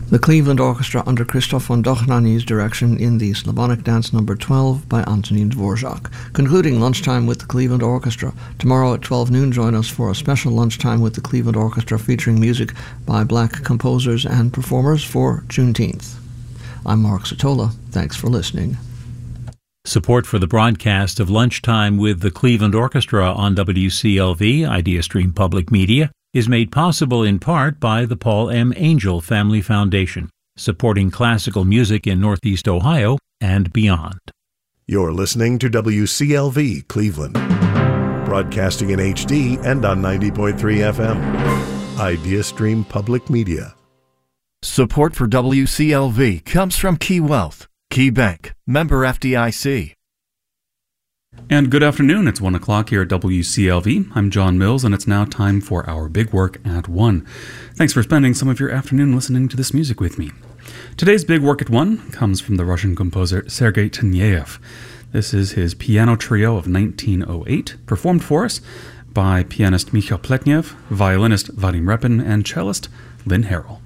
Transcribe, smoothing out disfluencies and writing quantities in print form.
The Cleveland Orchestra under Christoph von Dochnany's direction in the Slavonic Dance No. 12 by Antonin Dvorak. Concluding Lunchtime with the Cleveland Orchestra. Tomorrow at 12 noon, join us for a special Lunchtime with the Cleveland Orchestra featuring music by black composers and performers for Juneteenth. I'm Mark Sotola. Thanks for listening. Support for the broadcast of Lunchtime with the Cleveland Orchestra on WCLV, IdeaStream Public Media, is made possible in part by the Paul M. Angel Family Foundation, supporting classical music in Northeast Ohio and beyond. You're listening to WCLV Cleveland, broadcasting in HD and on 90.3 FM. IdeaStream Public Media. Support for WCLV comes from Key Wealth, Key Bank, member FDIC. And good afternoon. It's 1 o'clock here at WCLV. I'm John Mills, and it's now time for our Big Work at 1. Thanks for spending some of your afternoon listening to this music with me. Today's Big Work at 1 comes from the Russian composer Sergei Taneyev. This is his piano trio of 1908, performed for us by pianist Mikhail Pletnev, violinist Vadim Repin, and cellist Lynn Harrell.